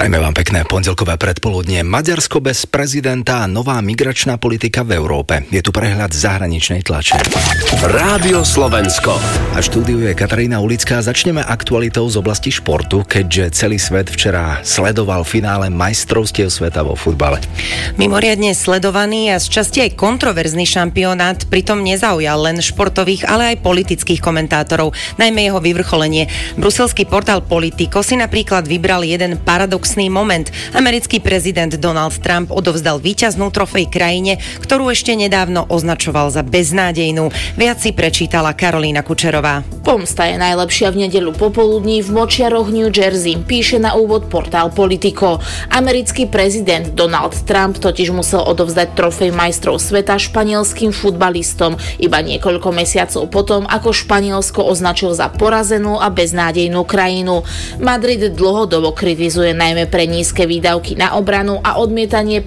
Prajme vám pekné pondelkové predpoludnie. Maďarsko bez prezidenta a nová migračná politika v Európe. Je tu prehľad zahraničnej tlače. Rádio Slovensko. A štúdiu je Katarína Ulická. Začneme aktualitou z oblasti športu, keďže celý svet včera sledoval finále majstrovstiev sveta vo futbale. Mimoriadne sledovaný a z časti aj kontroverzný šampionát pritom nezaujal len športových, ale aj politických komentátorov, najmä jeho vyvrcholenie. Bruselský portál Politico si napríklad vybral jeden paradoxný moment. Americký prezident Donald Trump odovzdal víťaznú trofej krajine, ktorú ešte nedávno označoval za beznádejnú. Viac si prečítala Karolína Kučerová. Pomsta je najlepšia v nedeľu popoludní v Močiaroch, New Jersey, píše na úvod portál Politico. Americký prezident Donald Trump totiž musel odovzdať trofej majstrov sveta španielským futbalistom iba niekoľko mesiacov potom, ako Španielsko označil za porazenú a beznádejnú krajinu. Madrid dlhodobo kritizuje najmä pre nízke výdavky na obranu a odmietanie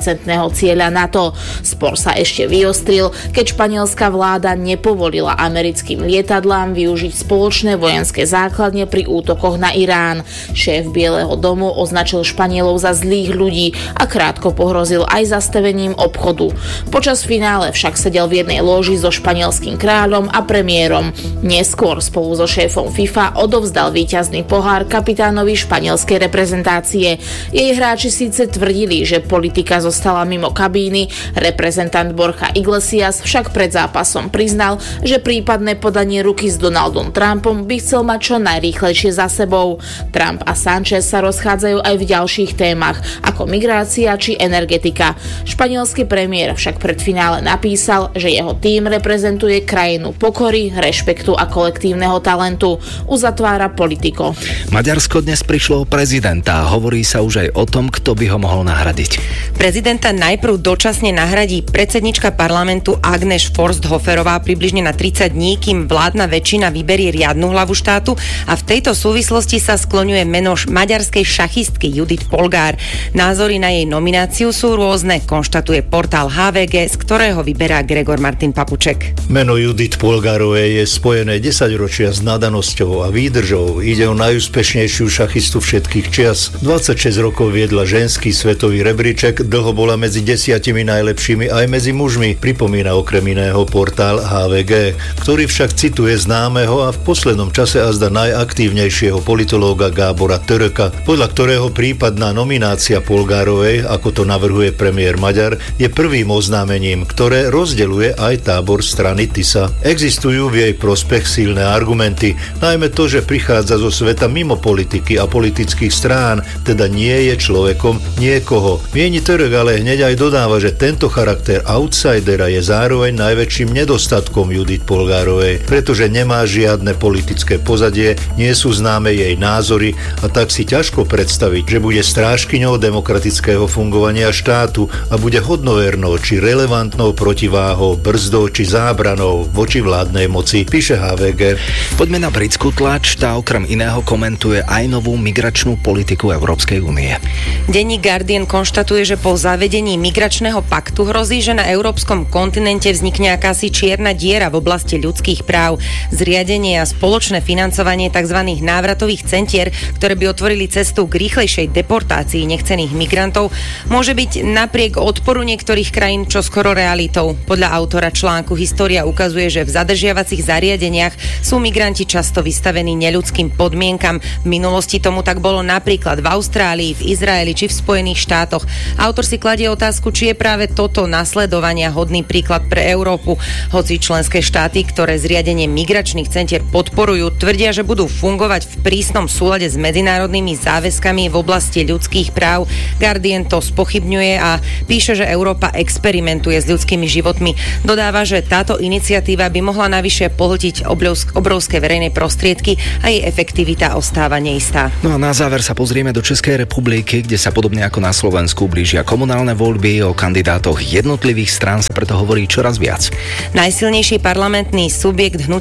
5% cieľa NATO. Spor sa ešte vyostril, keď španielská vláda nepovolila americkým lietadlám využiť spoločné vojenské základne pri útokoch na Irán. Šéf Bieleho domu označil Španielov za zlých ľudí a krátko pohrozil aj zastavením obchodu. Počas finále však sedel v jednej lóži so španielským kráľom a premiérom. Neskôr spolu so šéfom FIFA odovzdal víťazný pohár kapitánovi španielskej reprezentácie. Jej hráči síce tvrdili, že politika zostala mimo kabíny, reprezentant Borja Iglesias však pred zápasom priznal, že prípadné podanie ruky s Donaldom Trumpom by chcel mať čo najrýchlejšie za sebou. Trump a Sanchez sa rozchádzajú aj v ďalších témach, ako migrácia či energetika. Španielský premiér však pred finále napísal, že jeho tím reprezentuje krajinu pokory, rešpektu a kolektívneho talentu. Uzatvára Politico. Maďarsko dnes prišlo o prezidenta. Hovorí sa už aj o tom, kto by ho mohol nahradiť. Prezidenta najprv dočasne nahradí predsednička parlamentu Agnes Forsthoferová približne na 30 dní, kým vládna väčšina vyberie riadnu hlavu štátu, a v tejto súvislosti sa skloňuje meno maďarskej šachistky Judith Polgár. Názory na jej nomináciu sú rôzne, konštatuje portál HVG, z ktorého vyberá Gregor Martin Papuček. Meno Judith Polgárovej je spojené 10 ročia s nadanosťou a výdržou. Ide o najúspešnejšiu šachistu všetkých čias. 26 rokov viedla ženský svetový rebríček, dlho bola medzi 10 najlepšími aj medzi mužmi, pripomína okrem iného portál HVG, ktorý však cituje známeho a v poslednom čase azda najaktívnejšieho politológa Gábora Töröka, podľa ktorého prípadná nominácia Polgárovej, ako to navrhuje premiér Maďar, je prvým oznámením, ktoré rozdeľuje aj tábor strany TISA. Existujú v jej prospech silné argumenty, najmä to, že prichádza zo sveta mimo politiky a politických strán, teda nie je človekom niekoho. Mieni Török ale hneď aj dodáva, že tento charakter outsidera je zároveň najväčším nedostatkom Judith Polgárovej, pretože nemá žiadne politické pozadie, nie sú známe jej názory a tak si ťažko predstaviť, že bude strážkyňou demokratického fungovania štátu a bude hodnovernou či relevantnou protiváhou, brzdou či zábranou voči vládnej moci, píše HVG. Poďme na britskú tlač, tá okrem iného komentuje aj novú migračnú politiku Európskej únie. Denník Guardian konštatuje, že po zavedení migračného paktu hrozí, že na európskom kontinente vznikne akási čierna diera v oblasti ľudských práv. Zriadenie a spoločné financovanie tzv. Návratových centier, ktoré by otvorili cestu k rýchlejšej deportácii nechcených migrantov, môže byť napriek odporu niektorých krajín čoskoro realitou. Podľa autora článku História ukazuje, že v zadržiavacích zariadeniach sú migranti často vystavení neľudským podmienkam. V minulosti tomu tak bolo napríklad v Austrálii, v Izraeli či v Spojených štátoch. Autor si kladie otázku, či je práve toto nasledovania hodný príklad pre Európu. Hoci členské štáty, ktoré zriadenie migračných centier podporujú, tvrdia, že budú fungovať v prísnom súlade s medzinárodnými záväzkami v oblasti ľudských práv. Guardian to spochybňuje a píše, že Európa experimentuje s ľudskými životmi. Dodáva, že táto iniciatíva by mohla navyše pohltiť obrovské verejné prostriedky a jej efektivita ostáva neistá. No a na záver sa pozrieme do Českej republiky, kde sa podobne ako na Slovensku blížia komunálne voľby. O kandidátoch jednotlivých strán sa preto hovorí čoraz viac. Najsilnejší parlamentný subjekt Hnutie Áno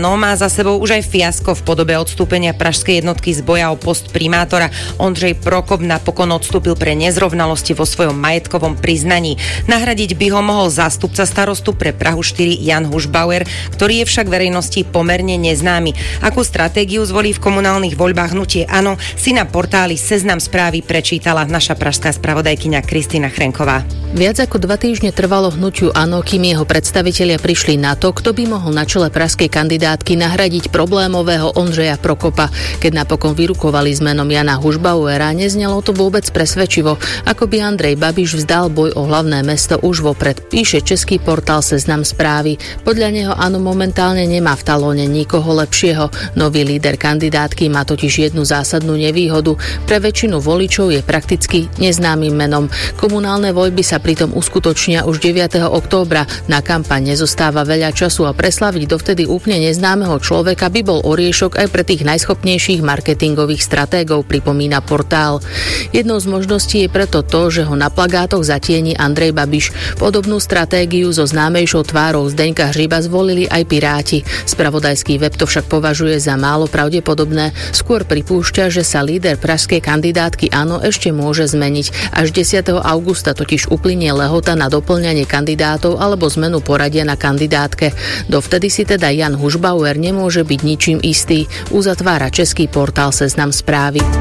Áno má za sebou už aj fiasko v podobe odstúpenia pražskej jednotky z boja o post primátora. Ondřej Prokop napokon odstúpil pre nezrovnalosti vo svojom majetkovom priznaní. Nahradiť by ho mohol zástupca starostu pre Prahu 4 Jan Hušbauer, ktorý je však verejnosti pomerne neznámy. Akú stratégiu zvolí v komunálnych voľbách hnutie Áno, si na portáli Seznam Správy prečítala naša pražská spravodajkyňa Kristína Chrenková. Viac ako 2 týždne trvalo hnutiu Áno, kým jeho predstavitelia prišli na to, kto by mohol na čele pražskej kandidátky nahradiť problémového Ondřeja Prokopa. Keď napokon vyrukovali s menom Jana Hušbauera, neznelo to vôbec presvedčivo, ako by Andrej Babiš vzdal boj o hlavné mesto už vopred, píše český portál Seznam Správy. Podľa neho Áno momentálne nemá v talóne nikoho lepšieho. Nový líder kandidátky má totiž jednu zásadnú nevýhodu. Pre väčšinu voličov je prakticky neznámym menom. Komunálne voľby sa pritom uskutočnia už 9. októbra. Na kampaň nezostáva veľa času a preslaviť dovtedy úplne neznámeho človeka by bol oriešok aj pre tých najschopnejších marketingových stratégov, pripomína portál. Jednou z možností je preto to, že ho na plagátoch zatieni Andrej Babiš. Podobnú stratégiu so známejšou tvárou Zdeňka Hřiba zvolili aj Piráti. Spravodajský web to však považuje za málo pravdepodobné. Skôr pripúšťa, že sa líder pražskej kandidátky Áno ešte môže zmeniť. Až 10. augusta totiž uplynie lehota na doplňanie kandidátov alebo zmenu poradia na kandidátke. Dovtedy si teda Jan Hušbauer nemôže byť ničím istý, uzatvára český portál Seznam Správy.